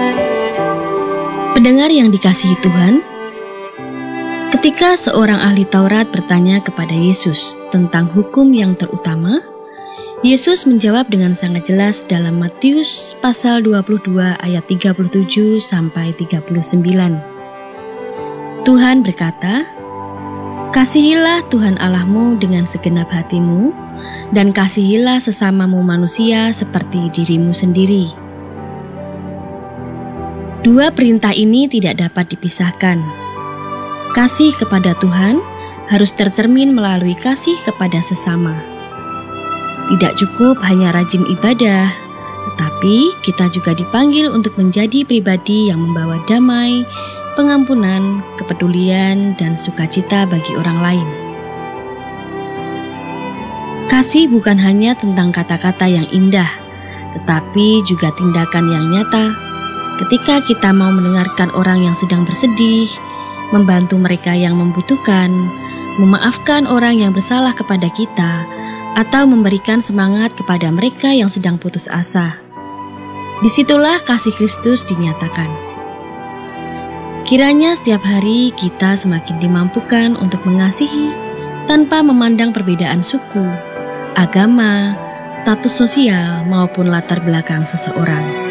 Pendengar yang dikasihi Tuhan, ketika seorang ahli Taurat bertanya kepada Yesus tentang hukum yang terutama, Yesus menjawab dengan sangat jelas dalam Matius pasal 22 ayat 37 sampai 39. Tuhan berkata, "Kasihilah Tuhan Allahmu dengan segenap hatimu, dan kasihilah sesamamu manusia seperti dirimu sendiri." Dua perintah ini tidak dapat dipisahkan. Kasih kepada Tuhan harus tercermin melalui kasih kepada sesama. Tidak cukup hanya rajin ibadah, tetapi kita juga dipanggil untuk menjadi pribadi yang membawa damai, pengampunan, kepedulian, dan sukacita bagi orang lain. Kasih bukan hanya tentang kata-kata yang indah, tetapi juga tindakan yang nyata. Ketika kita mau mendengarkan orang yang sedang bersedih, membantu mereka yang membutuhkan, memaafkan orang yang bersalah kepada kita, atau memberikan semangat kepada mereka yang sedang putus asa. Disitulah kasih Kristus dinyatakan. Kiranya setiap hari kita semakin dimampukan untuk mengasihi tanpa memandang perbedaan suku, agama, status sosial, maupun latar belakang seseorang.